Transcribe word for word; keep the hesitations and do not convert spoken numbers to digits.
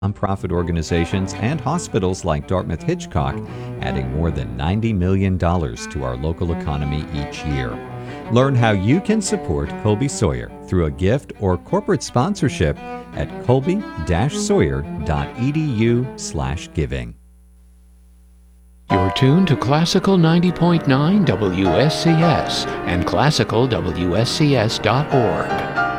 nonprofit organizations, and hospitals like Dartmouth Hitchcock, adding more than ninety million dollars to our local economy each year. Learn how you can support Colby Sawyer through a gift or corporate sponsorship at colby dash sawyer dot e d u slash giving. You're tuned to Classical ninety point nine W S C S and classical W S C S dot org.